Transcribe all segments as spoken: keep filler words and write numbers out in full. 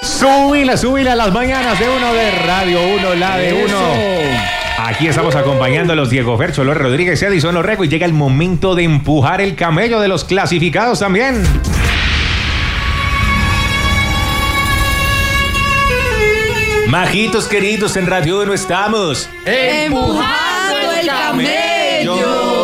Súbila, súbila a las mañanas de uno de Radio uno, la de uno. Aquí estamos acompañando a los Diego Fercho, Lore Rodríguez, Edison Orrego, y llega el momento de empujar el camello de los clasificados también. Majitos queridos, en Radio uno estamos empujando el camello.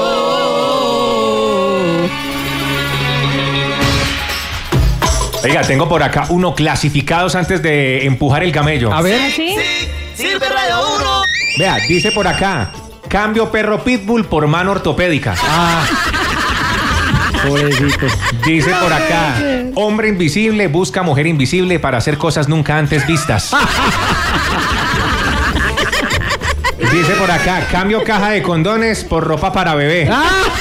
Oiga, tengo por acá uno clasificados antes de empujar el camello. A ver. ¿Sí? Sí, sirve Radio uno. Vea, dice por acá, cambio perro pitbull por mano ortopédica. Ah. Pobrecito. Dice por acá, hombre invisible busca mujer invisible para hacer cosas nunca antes vistas. Dice por acá, cambio caja de condones por ropa para bebé.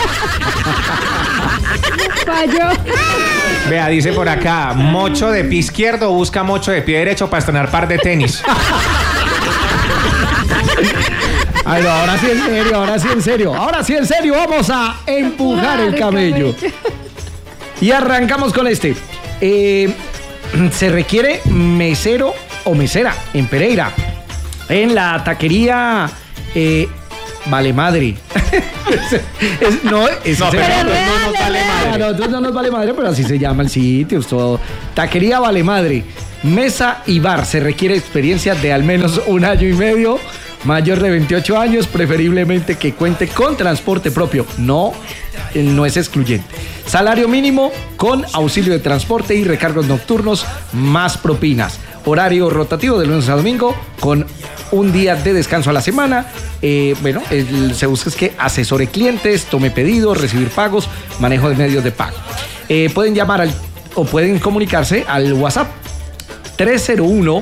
Falló. Vea, dice por acá, mocho de pie izquierdo busca mocho de pie derecho para estrenar par de tenis. Ay, no, ahora sí en serio, ahora sí en serio. Ahora sí en serio, vamos a empujar el camello. Y arrancamos con este. Eh, se requiere mesero o mesera en Pereira. En la taquería eh, Vale Madre. es, no, es, no, se, pero no, no, no nos vale madre. A nosotros no nos vale madre, pero así se llama el sitio. Todo. Taquería Vale Madre. Mesa y bar. Se requiere experiencia de al menos un año y medio. Mayor de veintiocho años, preferiblemente que cuente con transporte propio. No, no es excluyente. Salario mínimo con auxilio de transporte y recargos nocturnos más propinas. Horario rotativo de lunes a domingo con un día de descanso a la semana. Eh, bueno, el, se busca es que asesore clientes, tome pedidos, recibir pagos, manejo de medios de pago. Eh, pueden llamar al, o pueden comunicarse al WhatsApp tres cero uno,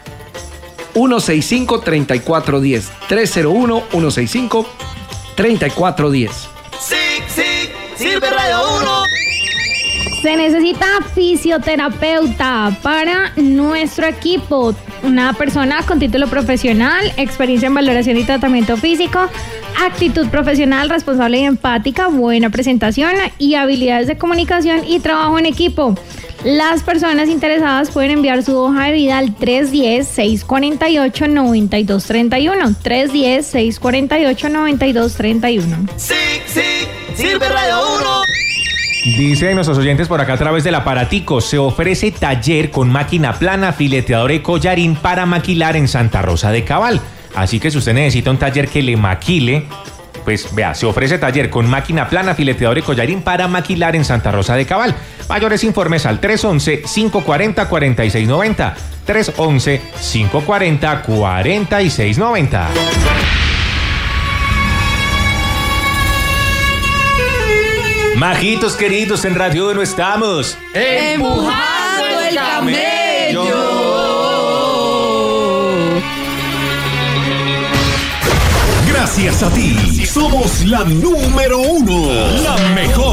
uno seis cinco, tres cuatro uno cero. tres cero uno, uno seis cinco, tres cuatro uno cero. Sí, sí, sirve Radio uno. Se necesita fisioterapeuta para nuestro equipo. Una persona con título profesional, experiencia en valoración y tratamiento físico, actitud profesional, responsable y empática, buena presentación y habilidades de comunicación y trabajo en equipo. Las personas interesadas pueden enviar su hoja de vida al tres uno cero, seis cuatro ocho, nueve dos tres uno. tres uno cero, seis cuatro ocho, nueve dos tres uno. Sí, sí, sirve Radio uno. Dicen nuestros oyentes por acá a través del aparatico, se ofrece taller con máquina plana, fileteadora y collarín para maquilar en Santa Rosa de Cabal. Así que si usted necesita un taller que le maquile, pues vea, se ofrece taller con máquina plana, fileteadora y collarín para maquilar en Santa Rosa de Cabal. Mayores informes al tres once, cinco cuarenta, cuarenta y seis noventa. tres once, cinco cuarenta, cuarenta y seis noventa. Majitos queridos, en Radio uno estamos empujando el camello. Gracias a ti, somos la número uno, la mejor.